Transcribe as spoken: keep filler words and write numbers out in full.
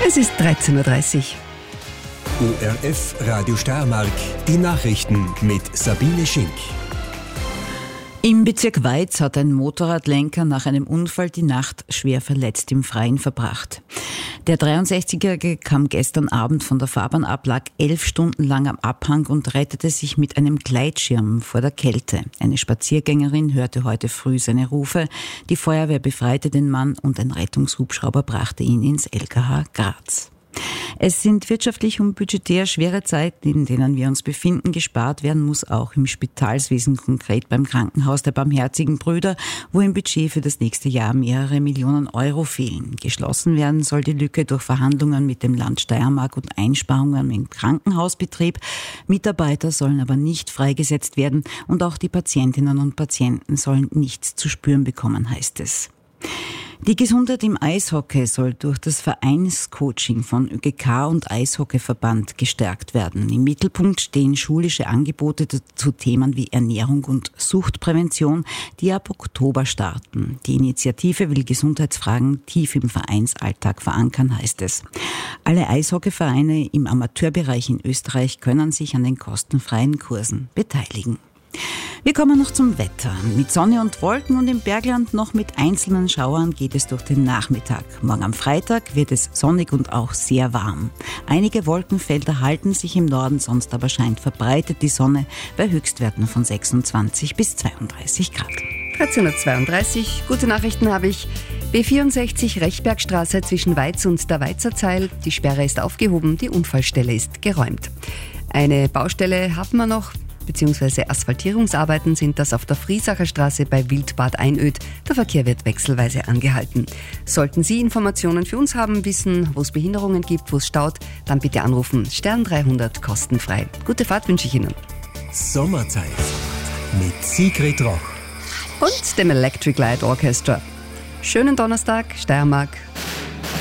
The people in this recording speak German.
Es ist dreizehn Uhr dreißig. O R F Radio Steiermark, die Nachrichten mit Sabine Schink. Im Bezirk Weiz hat ein Motorradlenker nach einem Unfall die Nacht schwer verletzt im Freien verbracht. Der dreiundsechzigjährige kam gestern Abend von der Fahrbahn ab, lag elf Stunden lang am Abhang und rettete sich mit einem Gleitschirm vor der Kälte. Eine Spaziergängerin hörte heute früh seine Rufe. Die Feuerwehr befreite den Mann und ein Rettungshubschrauber brachte ihn ins L K H Graz. Es sind wirtschaftlich und budgetär schwere Zeiten, in denen wir uns befinden. Gespart werden muss auch im Spitalswesen, konkret beim Krankenhaus der Barmherzigen Brüder, wo im Budget für das nächste Jahr mehrere Millionen Euro fehlen. Geschlossen werden soll die Lücke durch Verhandlungen mit dem Land Steiermark und Einsparungen im Krankenhausbetrieb. Mitarbeiter sollen aber nicht freigesetzt werden und auch die Patientinnen und Patienten sollen nichts zu spüren bekommen, heißt es. Die Gesundheit im Eishockey soll durch das Vereinscoaching von Ö G K und Eishockeyverband gestärkt werden. Im Mittelpunkt stehen schulische Angebote zu Themen wie Ernährung und Suchtprävention, die ab Oktober starten. Die Initiative will Gesundheitsfragen tief im Vereinsalltag verankern, heißt es. Alle Eishockeyvereine im Amateurbereich in Österreich können sich an den kostenfreien Kursen beteiligen. Wir kommen noch zum Wetter. Mit Sonne und Wolken und im Bergland noch mit einzelnen Schauern geht es durch den Nachmittag. Morgen am Freitag wird es sonnig und auch sehr warm. Einige Wolkenfelder halten sich im Norden, sonst aber scheint verbreitet die Sonne bei Höchstwerten von sechsundzwanzig bis zweiunddreißig Grad. dreizehn Uhr zweiunddreißig. Gute Nachrichten habe ich. B vierundsechzig Rechbergstraße zwischen Weiz und der Weizer-Zeil. Die Sperre ist aufgehoben, die Unfallstelle ist geräumt. Eine Baustelle haben wir noch, beziehungsweise Asphaltierungsarbeiten sind das auf der Friesacher Straße bei Wildbad Einöd. Der Verkehr wird wechselweise angehalten. Sollten Sie Informationen für uns haben, wissen, wo es Behinderungen gibt, wo es staut, dann bitte anrufen. Stern dreihundert kostenfrei. Gute Fahrt wünsche ich Ihnen. Sommerzeit mit Sigrid Roch Und dem Electric Light Orchestra. Schönen Donnerstag, Steiermark.